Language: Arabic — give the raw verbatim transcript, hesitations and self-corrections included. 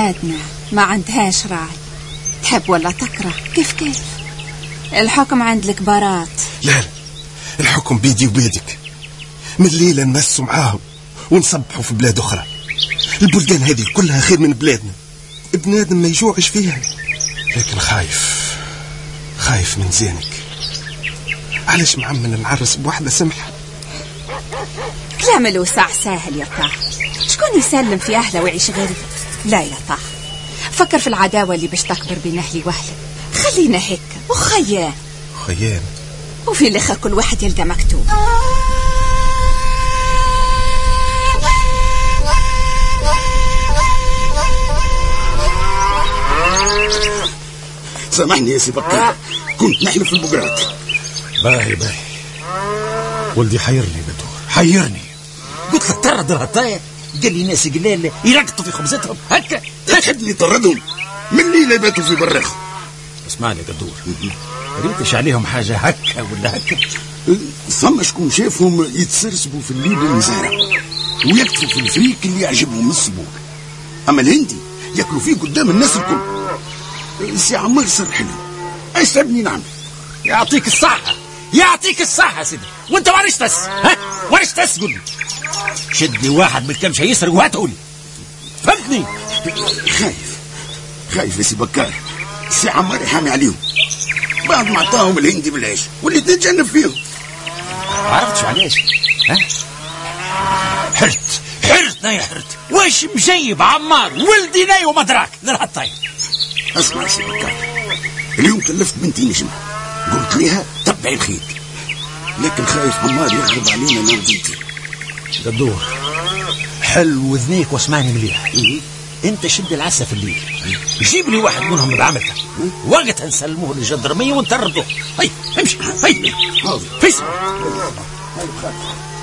بلادنا ما عندهاش راي، تحب ولا تكره كيف كيف، الحكم عند الكبارات. لا لا، الحكم بيدي وبيدك، من الليلة نمسوا معاهم ونصبحوا في بلاد أخرى. البلدان هذه كلها خير من بلادنا، ابن ما يجوعش فيها. لكن خايف خايف من زينك، علاش معمل نعرس بوحدة سمحة؟ كلام الوسع ساهل يا طه، شكون يسلم في أهله ويعيش غيري؟ لا يا طه، فكر في العداوة اللي باش تكبر بين أهلي وأهلي. خلينا هيك وخيان خيان، وفي الآخر كل واحد يلقى مكتوب. سامحني يا سي بكار، كنت نحلف في البقرات. باهي باهي، ولدي حيرني بدور، حيرني. قلت لك طرد الهطايا، قال لي ناس قلال يرقطوا في خبزتهم هكا. تحبني طردهم من الليلة يباتوا في بريخ. اسمعني بدور، ريتش عليهم حاجة هكا ولا هكا؟ ثم شكون شافهم يتسرسبوا في الليل المزارع ويكتفوا في الفريك اللي يعجبهم من الصبور، أما الهندي ياكلوا فيه قدام الناس الكل. سي عمار صار حلو، ايش تبني نعمل؟ يعطيك الصحة، يعطيك الصحة سيدي. وانت وارش تس؟ ها؟ وارش تس؟ قول لي، شد لي واحد من الكمشة يسرق وهاتهولي، فهمتني؟ خايف خايف يا سي بكار، سي عمار يحامي عليهم بعد ما عطاهم الهندي بالعيش واللي تتجنب فيهم. عرفتش علاش؟ ها؟ حرت حرتنا يا حرت، واش مجيب عمار ولدي ناي ومدراك للهطاي؟ اسمع يا سي بكار، اليوم كلفت بنتي نجمة، قلت لها تبعي الخيط، لكن خايف عمار يغضب علينا انا وبنتي. قدور حل وذنيك واسمعني مليح. انت شد العسى في الليل، جيب لي واحد منهم بعملته، وقتها نسلموه للجدرمية ونطردوه. هي امشي، هي حاضر. فيس